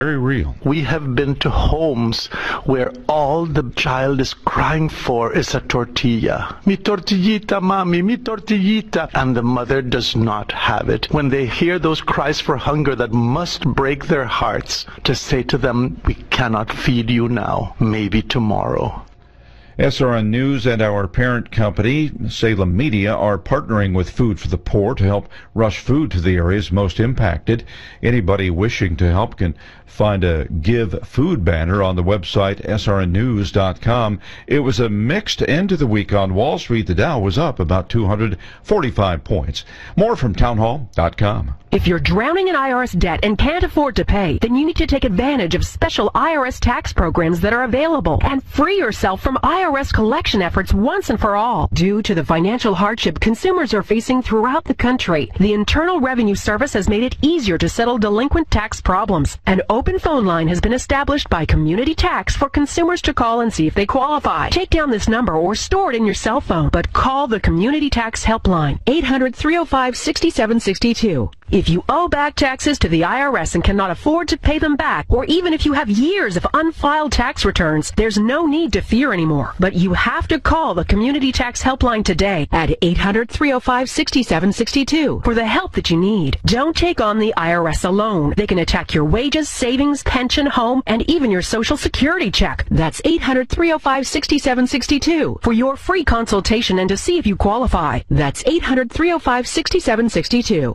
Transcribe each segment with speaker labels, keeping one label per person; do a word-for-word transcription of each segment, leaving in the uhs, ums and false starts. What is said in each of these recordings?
Speaker 1: Very real.
Speaker 2: We have been to homes where all the child is crying for is a tortilla. Mi tortillita, mommy, mi tortillita. And the mother does not have it. When they hear those cries for hunger that must break their hearts, to say to them, we cannot feed you now, maybe tomorrow.
Speaker 1: S R N News and our parent company, Salem Media, are partnering with Food for the Poor to help rush food to the areas most impacted. Anybody wishing to help can find a Give Food banner on the website S R N news dot com. It was a mixed end to the week on Wall Street. The Dow was up about two hundred forty-five points. More from townhall dot com.
Speaker 3: If you're drowning in I R S debt and can't afford to pay, then you need to take advantage of special I R S tax programs that are available and free yourself from I R S collection efforts once and for all. Due to the financial hardship consumers are facing throughout the country, the Internal Revenue Service has made it easier to settle delinquent tax problems. An open phone line has been established by Community Tax for consumers to call and see if they qualify. Take down this number or store it in your cell phone, but call the Community Tax Helpline, eight hundred, three oh five, six seven six two. If you owe back taxes to the I R S and cannot afford to pay them back, or even if you have years of unfiled tax returns, there's no need to fear anymore. But you have to call the Community Tax Helpline today at eight hundred, three oh five, six seven six two for the help that you need. Don't take on the I R S alone. They can attack your wages, savings, pension, home, and even your Social Security check. That's eight hundred, three oh five, six seven six two for your free consultation and to see if you qualify. That's eight hundred, three oh five, six seven six two.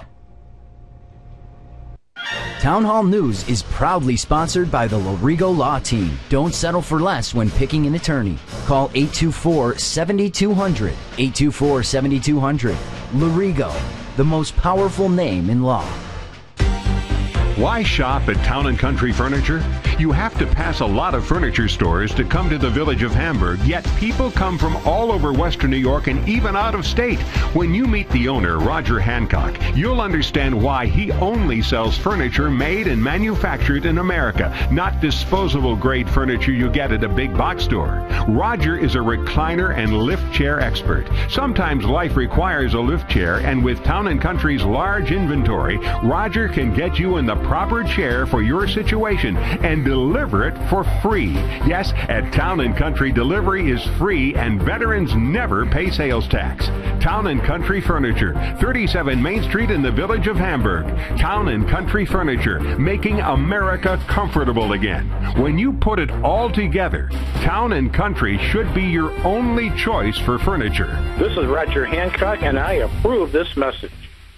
Speaker 4: Town Hall News is proudly sponsored by the Lorigo Law Team. Don't settle for less when picking an attorney. Call eight two four, seven two zero zero, eight two four, seven two zero zero. Lorigo, the most powerful name in law.
Speaker 5: Why shop at Town and Country Furniture? You have to pass a lot of furniture stores to come to the village of Hamburg, yet people come from all over Western New York and even out of state. When you meet the owner, Roger Hancock, you'll understand why he only sells furniture made and manufactured in America, not disposable grade furniture you get at a big box store. Roger is a recliner and lift chair expert. Sometimes life requires a lift chair, and with Town and Country's large inventory, Roger can get you in the proper chair for your situation and deliver it for free. Yes, at Town and Country, delivery is free and veterans never pay sales tax. Town and Country Furniture, thirty-seven Main Street in the village of Hamburg. Town and Country Furniture, making America comfortable again. When you put it all together, Town and Country should be your only choice for furniture.
Speaker 6: This is Roger Hancock, and I approve this message.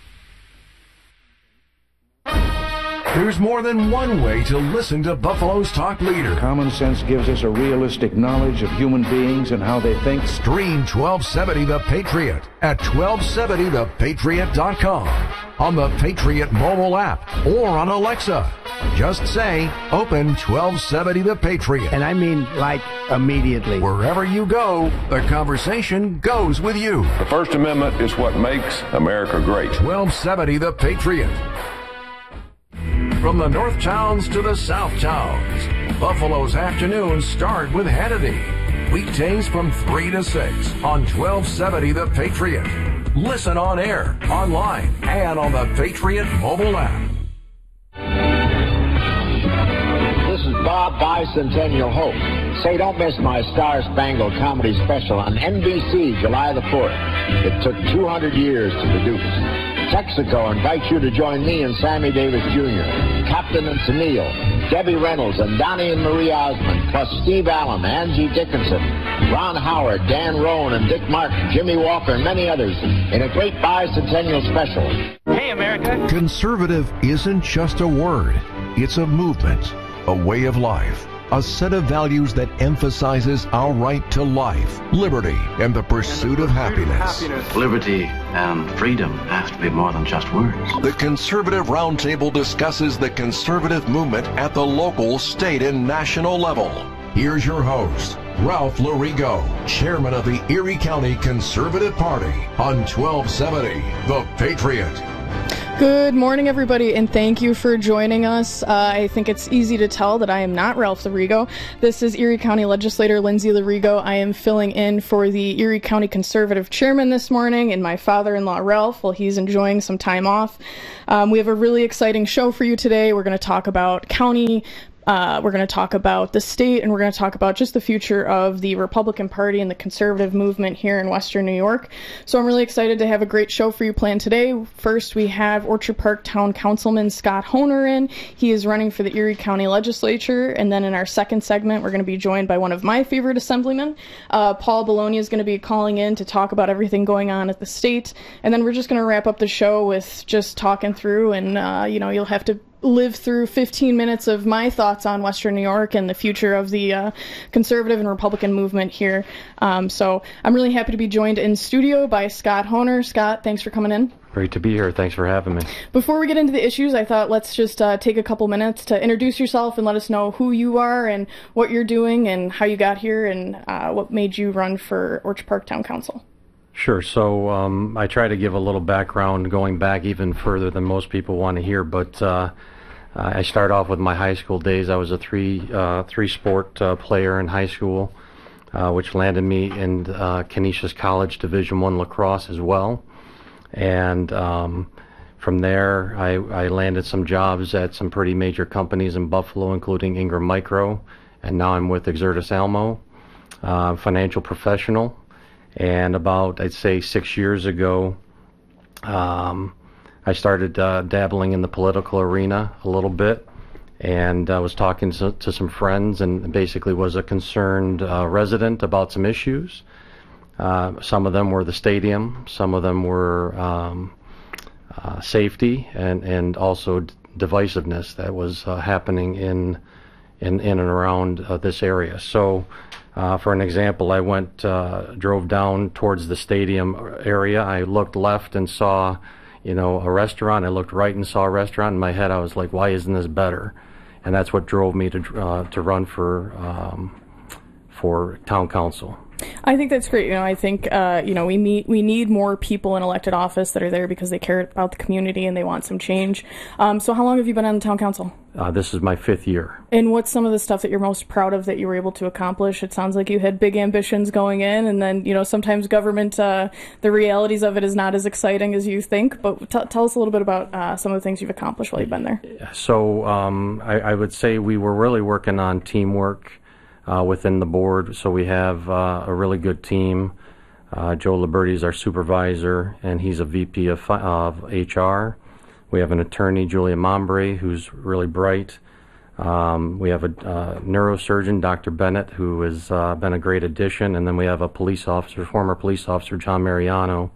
Speaker 7: There's more than one way to listen to Buffalo's talk leader.
Speaker 8: Common sense gives us a realistic knowledge of human beings and how they think.
Speaker 7: Stream twelve seventy The Patriot at twelve seventy the patriot dot com, on the Patriot mobile app, or on Alexa. Just say, open twelve seventy The Patriot.
Speaker 9: And I mean, like, immediately.
Speaker 7: Wherever you go, the conversation goes with you.
Speaker 10: The First Amendment is what makes America great.
Speaker 7: twelve seventy The Patriot. From the North Towns to the South Towns, Buffalo's afternoons start with Hannity. Weekdays from three to six on twelve seventy The Patriot. Listen on air, online, and on the Patriot mobile app.
Speaker 11: This is Bob Bicentennial Hope. Say, don't miss my Star Spangled Comedy Special on N B C July the fourth. It took two hundred years to produce. Texaco invites you to join me and Sammy Davis Junior, Captain and Tennille, Debbie Reynolds, and Donnie and Marie Osmond, plus Steve Allen, Angie Dickinson, Ron Howard, Dan Roan, and Dick Martin, Jimmy Walker, and many others in a great bicentennial special.
Speaker 12: Hey, America!
Speaker 7: Conservative isn't just a word. It's a movement, a way of life, a set of values that emphasizes our right to life, liberty, and the pursuit of happiness.
Speaker 13: Liberty and freedom have to be more than just words.
Speaker 7: The Conservative Roundtable discusses the conservative movement at the local, state, and national level. Here's your host, Ralph Lorigo, chairman of the Erie County Conservative Party, on twelve seventy The Patriot.
Speaker 12: Good morning, everybody, and thank you for joining us. Uh, I think it's easy to tell that I am not Ralph Larigo. This is Erie County Legislator Lindsay Larigo. I am filling in for the Erie County Conservative Chairman this morning and my father-in-law, Ralph, while he's enjoying some time off. Um, we have a really exciting show for you today. We're going to talk about county Uh, we're going to talk about the state, and we're going to talk about just the future of the Republican Party and the conservative movement here in Western New York. So I'm really excited to have a great show for you planned today. First, we have Orchard Park Town Councilman Scott Hohner in. He is running for the Erie County Legislature. And then in our second segment, we're going to be joined by one of my favorite assemblymen. Uh, Paul Bologna is going to be calling in to talk about everything going on at the state. And then we're just going to wrap up the show with just talking through, and, uh, you know, you'll have to live through fifteen minutes of my thoughts on Western New York and the future of the uh, conservative and Republican movement here. Um, so I'm really happy to be joined in studio by Scott Hohner. Scott, thanks for coming in.
Speaker 14: Great to be here. Thanks for having me.
Speaker 12: Before we get into the issues, I thought let's just uh, take a couple minutes to introduce yourself and let us know who you are and what you're doing and how you got here and uh, what made you run for Orchard Park Town Council.
Speaker 14: Sure. So um, I try to give a little background going back even further than most people want to hear, but uh, I start off with my high school days. I was a three uh, three sport uh, player in high school, uh, which landed me in uh, Canisius College Division One lacrosse as well. And um, from there, I, I landed some jobs at some pretty major companies in Buffalo, including Ingram Micro, and now I'm with Exertus Almo, uh, financial professional. And about, I'd say, six years ago, um, I started uh, dabbling in the political arena a little bit, and I was talking to, to some friends, and basically was a concerned uh, resident about some issues. Uh, some of them were the stadium, some of them were um, uh, safety, and, and also d- divisiveness that was uh, happening in, in in and around uh, this area. So. Uh, for an example, I went, uh, drove down towards the stadium area. I looked left and saw, you know, a restaurant. I looked right and saw a restaurant. In my head, I was like, why isn't this better? And that's what drove me to uh, to run for um, for town council.
Speaker 12: I think that's great. You know, I think, uh, you know, we need, we need more people in elected office that are there because they care about the community and they want some change. Um, so how long have you been on the town council?
Speaker 14: Uh, this is my fifth year.
Speaker 12: And what's some of the stuff that you're most proud of that you were able to accomplish? It sounds like you had big ambitions going in, and then, you know, sometimes government, uh, the realities of it is not as exciting as you think. But t- tell us a little bit about uh, some of the things you've accomplished while you've been there.
Speaker 14: So um, I, I would say we were really working on teamwork Uh, within the board. So we have uh, a really good team. Uh, Joe Liberti is our supervisor, and he's a V P of, of H R. We have an attorney, Julia Mombre, who's really bright. Um, we have a uh, neurosurgeon, Doctor Bennett, who has uh, been a great addition. And then we have a police officer, former police officer, John Mariano,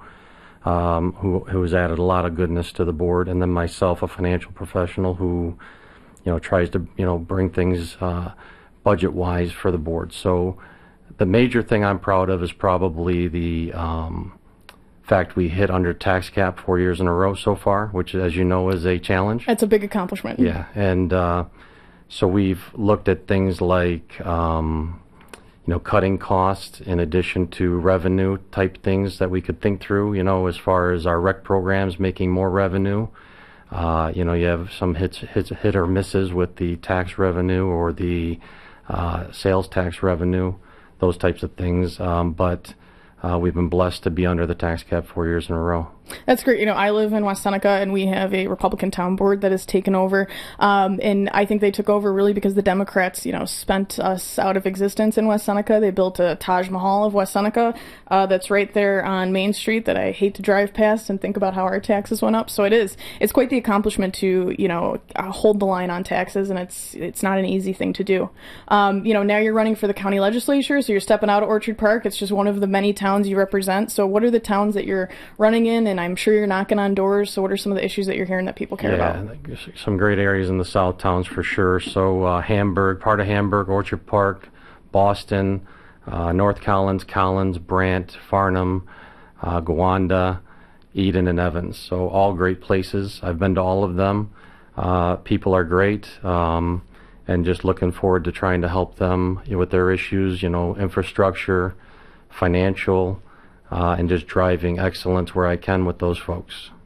Speaker 14: um, who, who has added a lot of goodness to the board. And then myself, a financial professional who, you know, tries to, you know, bring things uh, budget-wise for the board. So the major thing I'm proud of is probably the um, fact we hit under tax cap four years in a row so far, which, as you know, is a challenge.
Speaker 12: That's a big accomplishment.
Speaker 14: Yeah, and uh, so we've looked at things like, um, you know, cutting costs in addition to revenue type things that we could think through, you know, as far as our rec programs making more revenue. Uh, you know, you have some hits, hits, hit or misses with the tax revenue or the Uh, sales tax revenue, those types of things, um, but uh, we've been blessed to be under the tax cap four years in a row.
Speaker 12: That's great. You know, I live in West Seneca, and we have a Republican town board that has taken over. Um, and I think they took over really because the Democrats, you know, spent us out of existence in West Seneca. They built a Taj Mahal of West Seneca uh, that's right there on Main Street that I hate to drive past and think about how our taxes went up. So it is. It's quite the accomplishment to, you know, hold the line on taxes, and it's it's not an easy thing to do. Um, you know, now you're running for the county legislature, so you're stepping out of Orchard Park. It's just one of the many towns you represent. So what are the towns that you're running in? And I'm sure you're knocking on doors. So what are some of the issues that you're hearing that people care
Speaker 14: yeah,
Speaker 12: about?
Speaker 14: Some great areas in the South towns for sure. So uh, Hamburg, part of Hamburg, Orchard Park, Boston, uh, North Collins, Collins, Brant, Farnham, uh, Gowanda, Eden, and Evans. So all great places. I've been to all of them. Uh, people are great. Um, and just looking forward to trying to help them with their issues, you know, infrastructure, financial, Uh, and just driving excellence where I can with those folks.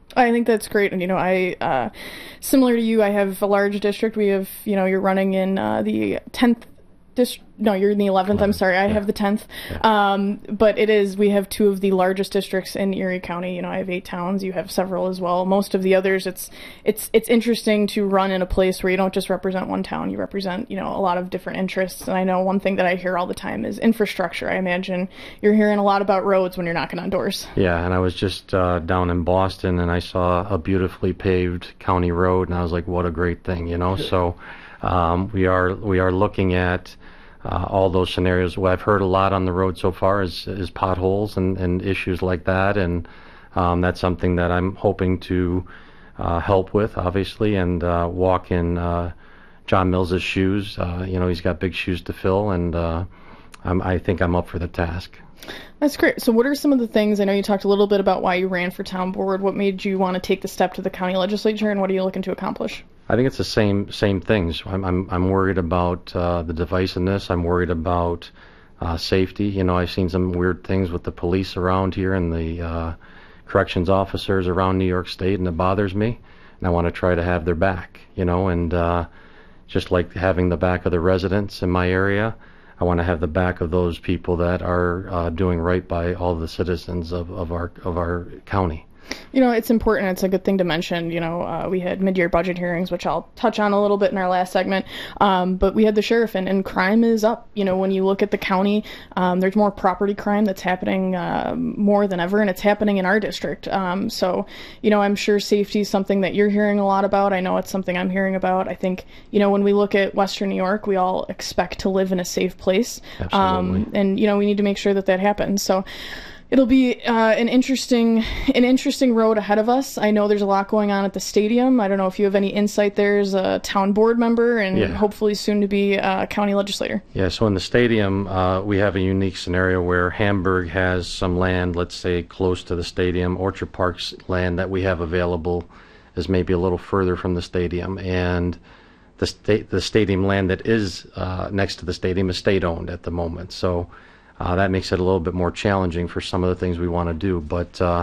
Speaker 12: I think that's great. And, you know, I, uh, similar to you, I have a large district. We have, you know, you're running in uh, the tenth district. No, you're in the eleventh. I'm sorry. I yeah. have the tenth. Yeah. Um, but it is, we have two of the largest districts in Erie County. You know, I have eight towns. You have several as well. Most of the others, it's, it's, it's interesting to run in a place where you don't just represent one town. You represent, you know, a lot of different interests. And I know one thing that I hear all the time is infrastructure. I imagine you're hearing a lot about roads when you're knocking on doors.
Speaker 14: Yeah. And I was just, uh, down in Boston and I saw a beautifully paved county road and I was like, what a great thing, you know? So, um, we are, we are looking at, Uh, all those scenarios. What I've heard a lot on the road so far is, is potholes and, and issues like that, and um, that's something that I'm hoping to uh, help with, obviously, and uh, walk in uh, John Mills's shoes. Uh, you know, he's got big shoes to fill, and uh, I'm, I think I'm up for the task.
Speaker 12: That's great. So what are some of the things, I know you talked a little bit about why you ran for town board. What made you want to take the step to the county legislature, and what are you looking to accomplish?
Speaker 14: I think it's the same same things. I'm I'm, I'm worried about uh, the divisiveness. I'm worried about uh, safety. You know, I've seen some weird things with the police around here and the uh, corrections officers around New York State, and it bothers me. And I want to try to have their back. You know, and uh, just like having the back of the residents in my area, I want to have the back of those people that are uh, doing right by all the citizens of, of our of our county.
Speaker 12: You know, it's important. It's a good thing to mention. You know, uh, we had mid-year budget hearings, which I'll touch on a little bit in our last segment. Um, but we had the sheriff, and, and crime is up. You know, when you look at the county, um, there's more property crime that's happening uh, more than ever, and it's happening in our district. Um, so, you know, I'm sure safety is something that you're hearing a lot about. I know it's something I'm hearing about. I think, you know, when we look at Western New York, we all expect to live in a safe place.
Speaker 14: Absolutely.
Speaker 12: Um, and, you know, we need to make sure that that happens. So, it'll be uh, an interesting an interesting road ahead of us. I know there's a lot going on at the stadium. I don't know if you have any insight there as a town board member and
Speaker 14: yeah.
Speaker 12: hopefully soon to be a county legislator.
Speaker 14: Yeah, so in the stadium, uh, we have a unique scenario where Hamburg has some land, let's say, close to the stadium. Orchard Park's land that we have available is maybe a little further from the stadium. And the, sta- the stadium land that is uh, next to the stadium is state-owned at the moment. So Uh, that makes it a little bit more challenging for some of the things we want to do. But uh,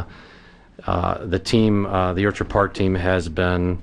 Speaker 14: uh, the team, uh, the Orchard Park team, has been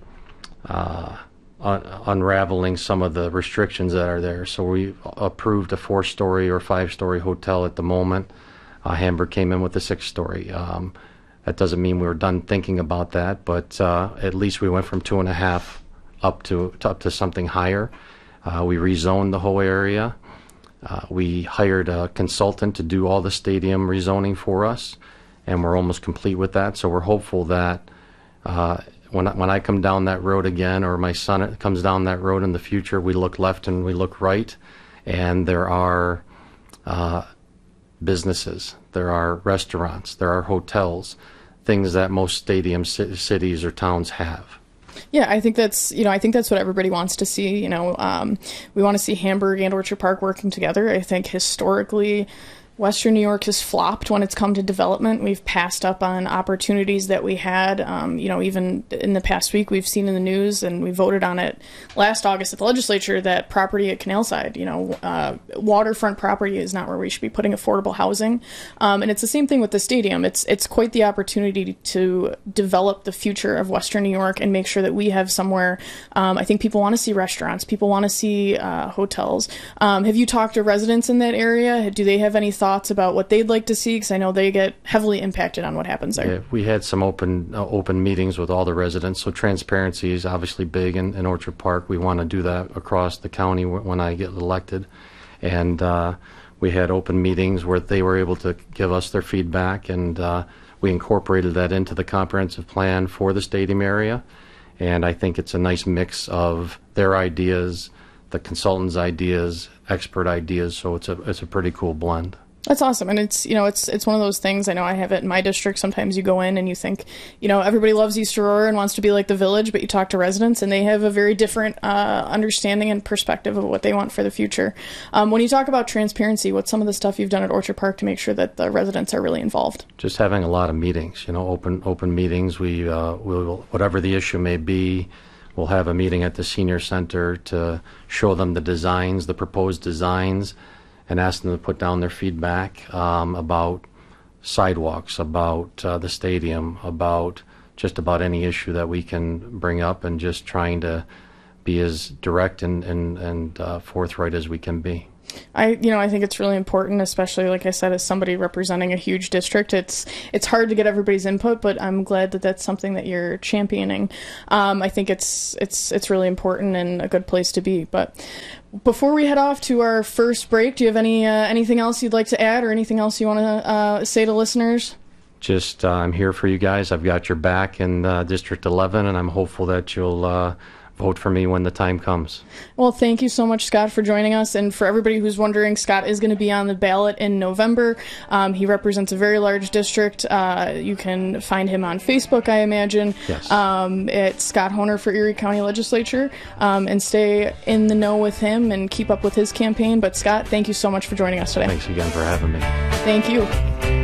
Speaker 14: uh, un- unraveling some of the restrictions that are there. So we approved a four-story or five-story hotel at the moment. Uh, Hamburg came in with a six-story. Um, that doesn't mean we were done thinking about that, but uh, at least we went from two and a half up to, to up to something higher. Uh, we rezoned the whole area. Uh, we hired a consultant to do all the stadium rezoning for us, and we're almost complete with that. So we're hopeful that uh, when, I, when I come down that road again, or my son comes down that road in the future, we look left and we look right, and there are uh, businesses, there are restaurants, there are hotels, things that most stadium c- cities or towns have.
Speaker 12: Yeah, I think that's, you know, I think that's what everybody wants to see. You know, um, we want to see Hamburg and Orchard Park working together. I think historically, Western New York has flopped when it's come to development. We've passed up on opportunities that we had. Um, you know, even in the past week, we've seen in the news, and we voted on it last August at the legislature, that property at Canalside, you know, uh, waterfront property is not where we should be putting affordable housing. Um, and it's the same thing with the stadium. It's it's quite the opportunity to develop the future of Western New York and make sure that we have somewhere. Um, I think people want to see restaurants. People want to see uh, hotels. Um, have you talked to residents in that area? Do they have any thoughts about what they'd like to see? Because I know they get heavily impacted on what happens there.
Speaker 14: Yeah, we had some open uh, open meetings with all the residents, so transparency is obviously big in, in Orchard Park. We want to do that across the county w- when I get elected. And uh, we had open meetings where they were able to give us their feedback, and uh, we incorporated that into the comprehensive plan for the stadium area. And I think it's a nice mix of their ideas, the consultants' ideas, expert ideas, so it's a it's a pretty cool blend.
Speaker 12: That's awesome. And it's, you know, it's it's one of those things. I know I have it in my district. Sometimes you go in and you think, you know, everybody loves East Aurora and wants to be like the village, but you talk to residents and they have a very different uh, understanding and perspective of what they want for the future. Um, when you talk about transparency, what's some of the stuff you've done at Orchard Park to make sure that the residents are really involved?
Speaker 14: Just having a lot of meetings, you know, open open meetings. We uh, will, whatever the issue may be, we'll have a meeting at the senior center to show them the designs, the proposed designs, and ask them to put down their feedback um, about sidewalks, about uh, the stadium, about just about any issue that we can bring up, and just trying to be as direct and and, and uh, forthright as we can be.
Speaker 12: I, you know, I think it's really important, especially, like I said, as somebody representing a huge district. It's it's hard to get everybody's input, but I'm glad that that's something that you're championing. Um, I think it's it's it's really important and a good place to be. But before we head off to our first break, do you have any uh, anything else you'd like to add, or anything else you want to uh, say to listeners?
Speaker 14: Just uh, I'm here for you guys. I've got your back in uh, District eleven, and I'm hopeful that you'll Uh, vote for me when the time comes.
Speaker 12: Well, thank you so much, Scott, for joining us. And for everybody who's wondering, Scott is going to be on the ballot in November. Um, he represents a very large district. Uh, you can find him on Facebook, I imagine.
Speaker 14: Yes.
Speaker 12: Um, it's Scott Hohner for Erie County Legislature. Um, and stay in the know with him and keep up with his campaign. But Scott, thank you so much for joining us today.
Speaker 14: Thanks again for having me.
Speaker 12: Thank you.